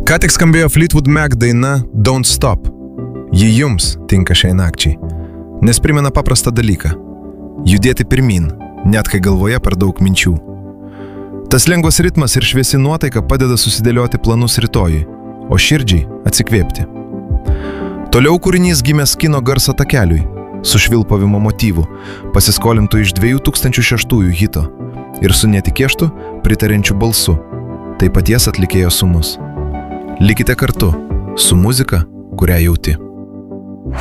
Ką tik skambėjo Fleetwood Mac daina Don't Stop. Ji jums tinka šiai nakčiai, nes primena paprastą dalyką – judėti pirmin, net kai galvoje per daug minčių. Tas lengvas ritmas ir šviesi nuotaika padeda susidėlioti planus rytojui, o širdžiai atsikvėpti. Toliau kūrinys gimęs kino garso takeliui, su švilpavimo motyvu, pasiskolintų iš 2006 hito ir su netikėštu pritariančiu balsu, tai paties atlikėjo sūnus. Likite kartu su muzika, kurią jauti.